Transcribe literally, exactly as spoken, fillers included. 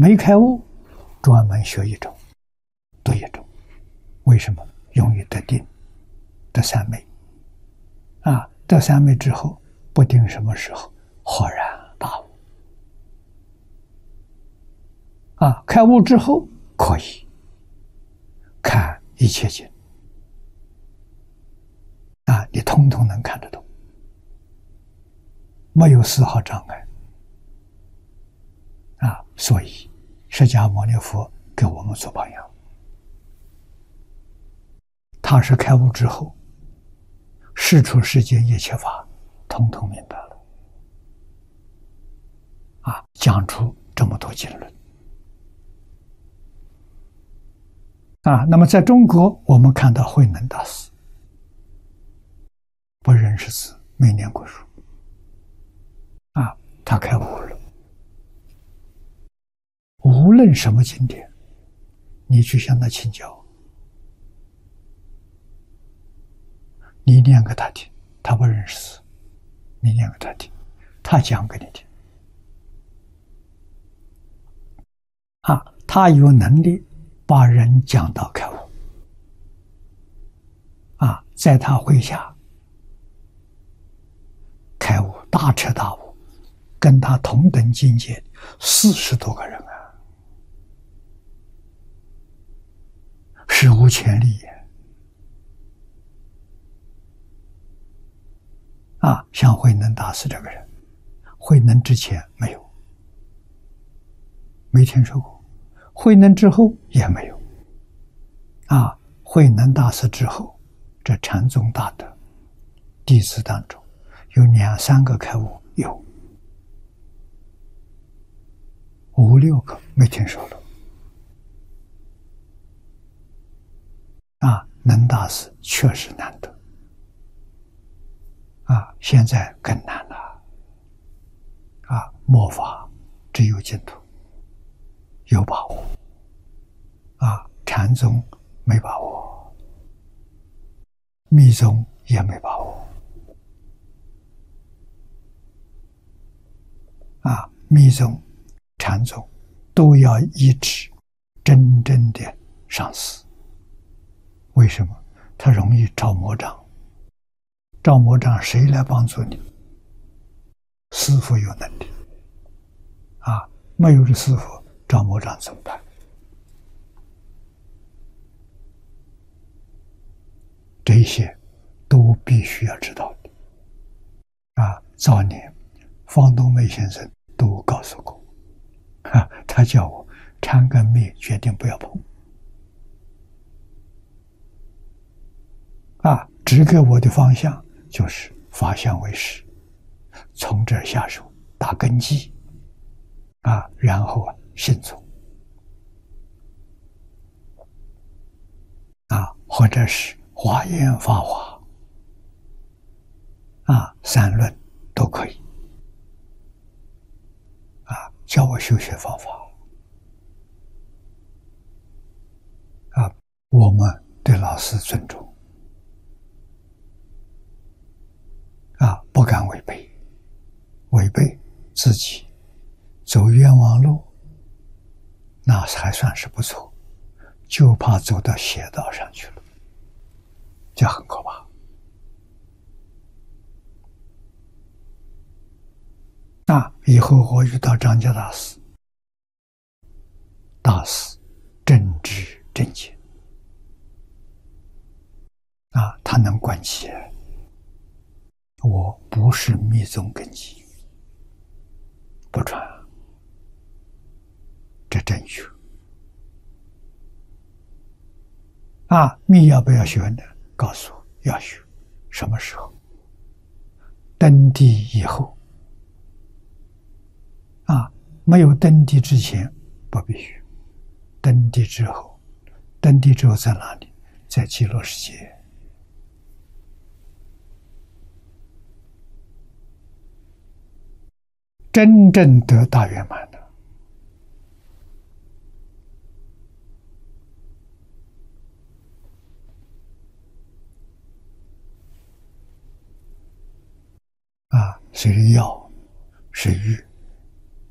没开悟，专门学一种，读一种。为什么？容易得定，得三昧。啊，得三昧之后，不定什么时候豁然大悟。啊，开悟之后可以看一切经。啊，你通通能看得懂，没有丝毫障碍。啊，所以释迦牟尼佛给我们做榜样。他是开悟之后，世出世间一切法，通通明白了。啊，讲出这么多经论。啊，那么在中国，我们看到慧能大师，不认识字，没念过书。啊，他开悟了。无论什么经典，你去向他请教，你念给他听，他不认识字，你念给他听，他讲给你听。啊，他有能力把人讲到开悟。啊，在他麾下开悟，大彻大悟，跟他同等境界四十多个人啊，史无前例也。啊，像慧能大师这个人，慧能之前没有，没听说过；慧能之后也没有。啊，慧能大师之后，这禅宗大德弟子当中，有两三个开悟，有五六个没听说了。啊，能大师确实难得。啊，现在更难了。啊，末法只有净土有把握。啊，禅宗没把握，密宗也没把握。啊，密宗、禅宗都要依止真正的上师。为什么？他容易招魔障。招魔障谁来帮助你？师父有能力。啊，没有了师父，招魔障怎么办？这些都必须要知道的。啊，早年方东梅先生都告诉过。啊，他叫我禅跟密决定不要碰。啊，指给我的方向就是法相为师，从这儿下手打根基。啊，然后啊信从。啊，或者是华严法华。啊，三论都可以。啊，教我修学方法。啊，我们对老师尊重。啊，不敢违背，违背自己走冤枉路，那还算是不错，就怕走到邪道上去了，这很可怕。那以后我遇到张家大师，大师正知正见。啊，他能关起来。我不是密宗根基，不传，这正确。啊，密要不要学呢？告诉我要学，什么时候？登地以后。啊，没有登地之前不必学，登地之后，登地之后在哪里？在极乐世界。真正得大圆满的。啊，是药，是欲。